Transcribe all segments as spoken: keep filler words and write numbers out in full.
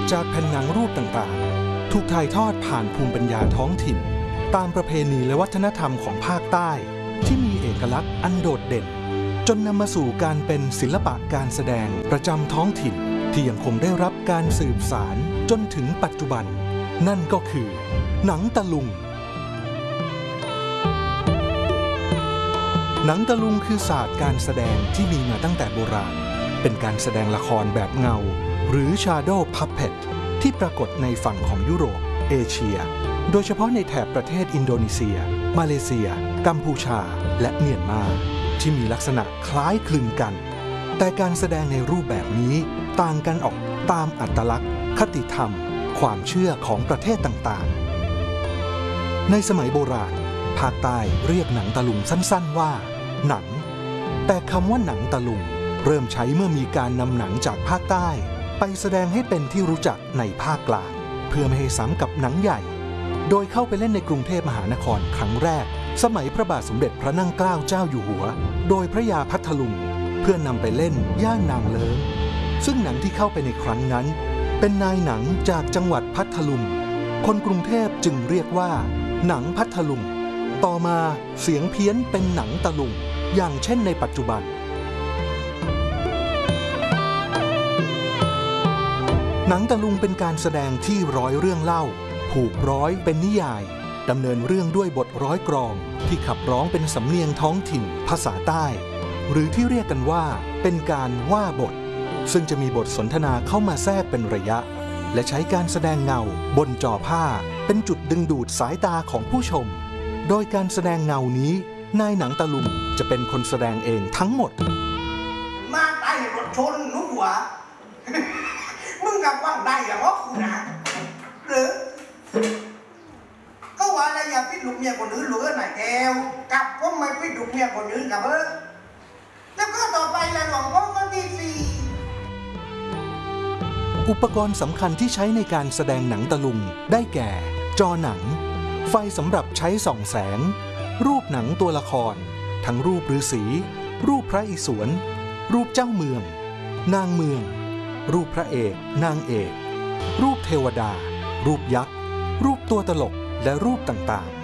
จากแผ่นหนังรูปต่างๆถูกถ่ายทอดผ่านภูมิปัญญาท้องถิ่นตามประเพณีและวัฒนธรรมของภาคใต้ที่มีเอกลักษณ์อันโดดเด่นจนนำมาสู่การเป็นศิลปะการแสดงประจำท้องถิ่นที่ยังคงได้รับการสืบสานจนถึงปัจจุบันนั่นก็คือหนังตะลุงหนังตะลุงคือศาสตร์การแสดงที่มีมาตั้งแต่โบราณเป็นการแสดงละครแบบเงาหรือ Shadow Puppet ที่ปรากฏในฝั่งของยุโรปเอเชียโดยเฉพาะในแถบประเทศอินโดนีเซียมาเลเซียกัมพูชาและเมียนมาที่มีลักษณะคล้ายคลึงกันแต่การแสดงในรูปแบบนี้ต่างกันออกตามอัตลักษณ์คติธรรมความเชื่อของประเทศต่างๆในสมัยโบราณภาคใต้เรียกหนังตะลุงสั้นๆว่าหนังแต่คำว่าหนังตะลุงเริ่มใช้เมื่อมีการนำหนังจากภาคใต้ไปแสดงให้เป็นที่รู้จักในภาคกลางเพื่อไม่ให้ซ้ำกับหนังใหญ่โดยเข้าไปเล่นในกรุงเทพมหานครครั้งแรกสมัยพระบาทสมเด็จพระนั่งเกล้าเจ้าอยู่หัวโดยพระยาพัทลุงเพื่อนำไปเล่นย่านนางเลิ้งซึ่งหนังที่เข้าไปในครั้งนั้นเป็นนายหนังจากจังหวัดพัทลุงคนกรุงเทพจึงเรียกว่าหนังพัทลุงต่อมาเสียงเพี้ยนเป็นหนังตะลุงอย่างเช่นในปัจจุบันหนังตะลุงเป็นการแสดงที่ร้อยเรื่องเล่าผูกร้อยเป็นนิยายดำเนินเรื่องด้วยบทร้อยกลองที่ขับร้องเป็นสำเนียงท้องถิ่นภาษาใต้หรือที่เรียกกันว่าเป็นการว่าบทซึ่งจะมีบทสนทนาเข้ามาแทรกเป็นระยะและใช้การแสดงเงาบนจอผ้าเป็นจุดดึงดูดสายตาของผู้ชมโดยการแสดงเงานี้นายหนังตะลุงจะเป็นคนแสดงเองทั้งหมดมาใต้รถชนนุ๊กหัวมึงกับว่างได้อย่างว่าคุณนะหรือก็ว่าอะไรอย่าพิดลูกเมียคนอื่นหรือไหนแก้วกับก็ไม่พิดลูกเมียคนอื่นกับเออแล้วก็ต่อไปละหลวงพ่อก็มีสี่อุปกรณ์สำคัญที่ใช้ในการแสดงหนังตะลุงได้แก่จอหนังไฟสำหรับใช้ส่องแสงรูปหนังตัวละครทั้งรูปฤาษีรูปพระอิศวรรูปเจ้าเมืองนางเมืองรูปพระเอกนางเอกรูปเทวดารูปยักษ์รูปตัวตลกและรูปต่าง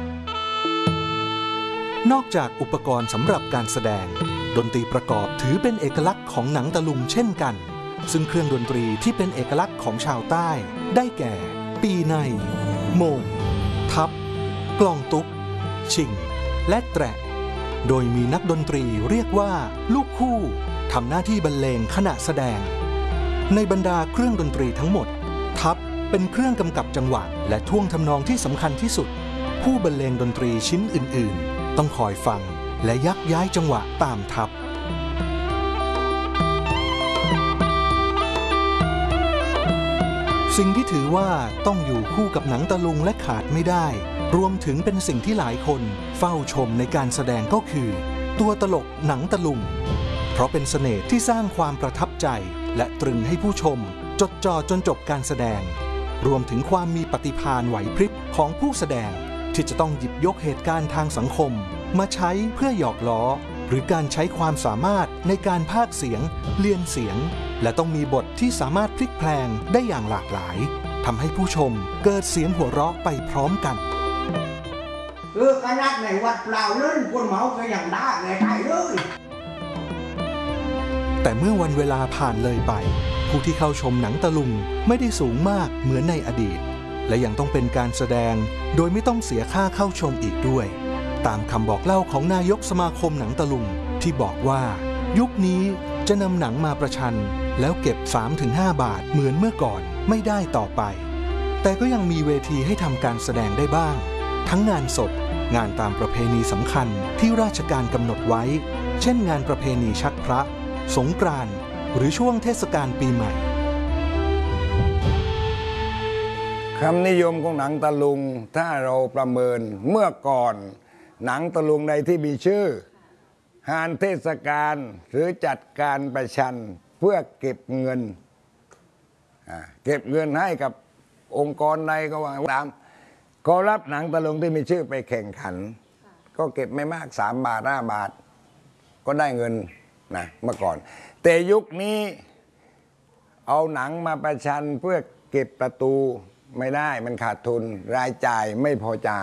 ๆนอกจากอุปกรณ์สำหรับการแสดงดนตรีประกอบถือเป็นเอกลักษณ์ของหนังตะลุงเช่นกันซึ่งเครื่องดนตรีที่เป็นเอกลักษณ์ของชาวใต้ได้แก่ปีในโมงทับกลองตุ๊กชิงและแตรโดยมีนักดนตรีเรียกว่าลูกคู่ทำหน้าที่บรรเลงขณะแสดงในบรรดาเครื่องดนตรีทั้งหมดทับเป็นเครื่องกำกับจังหวะและท่วงทำนองที่สำคัญที่สุดผู้บรรเลงดนตรีชิ้นอื่นๆต้องคอยฟังและยักย้ายจังหวะตามทับสิ่งที่ถือว่าต้องอยู่คู่กับหนังตะลุงและขาดไม่ได้รวมถึงเป็นสิ่งที่หลายคนเฝ้าชมในการแสดงก็คือตัวตลกหนังตะลุงเพราะเป็นเสน่ห์ที่สร้างความประทับใจและตรึงให้ผู้ชมจดจ่อจนจบการแสดงรวมถึงความมีปฏิภาณไหวพริบของผู้แสดงที่จะต้องหยิบยกเหตุการณ์ทางสังคมมาใช้เพื่อหยอกล้อหรือการใช้ความสามารถในการพากย์เสียงเลียนเสียงและต้องมีบทที่สามารถพลิกแพลงได้อย่างหลากหลายทำให้ผู้ชมเกิดเสียงหัวเราะไปพร้อมกันเออขนาดในวัดเปล่าเล่นคนเมาก็ยังได้ไงไถ่เลยแต่เมื่อวันเวลาผ่านเลยไปผู้ที่เข้าชมหนังตะลุงไม่ได้สูงมากเหมือนในอดีตและยังต้องเป็นการแสดงโดยไม่ต้องเสียค่าเข้าชมอีกด้วยตามคำบอกเล่าของนายกสมาคมหนังตะลุงที่บอกว่ายุคนี้จะนำหนังมาประชันแล้วเก็บ สามถึงห้า บาทเหมือนเมื่อก่อนไม่ได้ต่อไปแต่ก็ยังมีเวทีให้ทำการแสดงได้บ้างทั้งงานศพงานตามประเพณีสำคัญที่ราชการกำหนดไว้เช่นงานประเพณีชักพระสงกรานต์หรือช่วงเทศกาลปีใหม่คำนิยมของหนังตะลุงถ้าเราประเมินเมื่อก่อนหนังตะลุงใดที่มีชื่องานเทศกาลหรือจัดการประชันเพื่อเก็บเงินเก็บเงินให้กับองค์กรใดก็ว่าตามก็รับหนังตะลุงที่มีชื่อไปแข่งขันก็เก็บไม่มากสามบาทห้าบาทก็ได้เงินนะเมื่อก่อนแต่ยุคนี้เอาหนังมาประชันเพื่อเก็บประตูไม่ได้มันขาดทุนรายจ่ายไม่พอจ่าย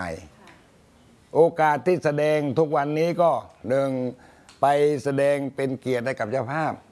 โอกาสที่แสดงทุกวันนี้ก็หนึ่งไปแสดงเป็นเกียรติให้กับเจ้าภาพ